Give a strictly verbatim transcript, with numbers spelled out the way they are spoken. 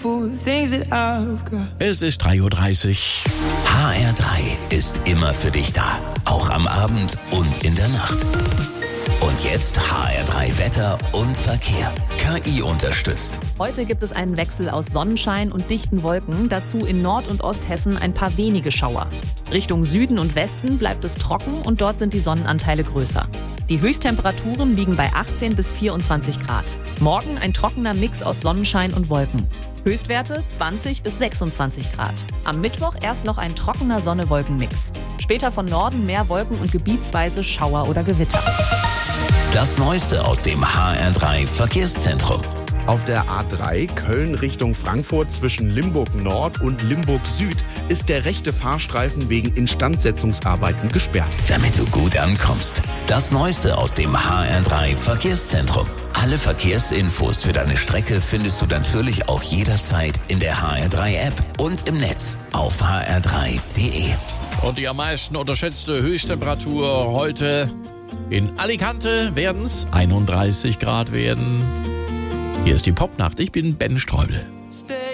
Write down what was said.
for the things that I've got. Es ist drei Uhr dreißig. H R drei ist immer für dich da. Auch am Abend und in der Nacht. Und jetzt H R drei Wetter und Verkehr. K I unterstützt. Heute gibt es einen Wechsel aus Sonnenschein und dichten Wolken, dazu in Nord- und Osthessen ein paar wenige Schauer. Richtung Süden und Westen bleibt es trocken und dort sind die Sonnenanteile größer. Die Höchsttemperaturen liegen bei achtzehn bis vierundzwanzig Grad. Morgen ein trockener Mix aus Sonnenschein und Wolken. Höchstwerte zwanzig bis sechsundzwanzig Grad. Am Mittwoch erst noch ein trockener Sonne-Wolken-Mix. Später von Norden mehr Wolken und gebietsweise Schauer oder Gewitter. Das Neueste aus dem H R drei Verkehrszentrum. Auf der A drei Köln Richtung Frankfurt zwischen Limburg Nord und Limburg Süd ist der rechte Fahrstreifen wegen Instandsetzungsarbeiten gesperrt. Damit du gut ankommst. Das Neueste aus dem H R drei Verkehrszentrum. Alle Verkehrsinfos für deine Strecke findest du natürlich auch jederzeit in der H R drei App und im Netz auf h r drei punkt d e. Und die am meisten unterschätzte Höchsttemperatur heute in Alicante werden es einunddreißig Grad werden. Hier ist die Popnacht. Ich bin Ben Streubel. Stay